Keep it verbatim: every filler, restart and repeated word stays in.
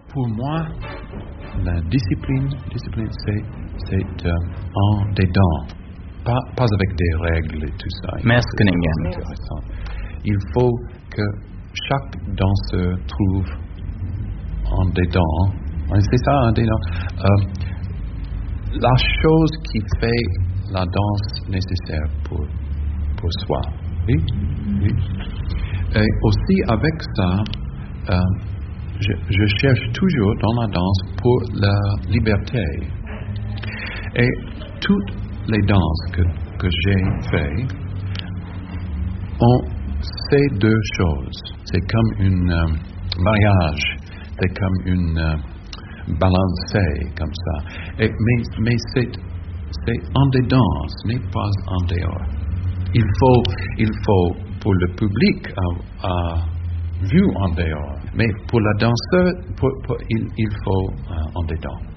Pour moi, la discipline, discipline c'est, c'est euh, en dedans, pas, pas avec des règles et tout ça. Mäskningen. Il faut que chaque danseur trouve en dedans, c'est ça, en dedans, euh, la chose qui fait la danse nécessaire pour, pour soi. Oui? Oui. Et aussi avec ça, euh, je, je cherche toujours dans la danse pour la liberté. Et toutes les danses que, que j'ai faites ont ces deux choses. C'est comme un euh, mariage, c'est comme une euh, balancée comme ça. Et, mais mais c'est, c'est en dedans, ce n'est pas en dehors. Il faut, il faut pour le public à, à vu en dehors, mais pour la danseuse, pour, pour, il, il faut euh, en dedans.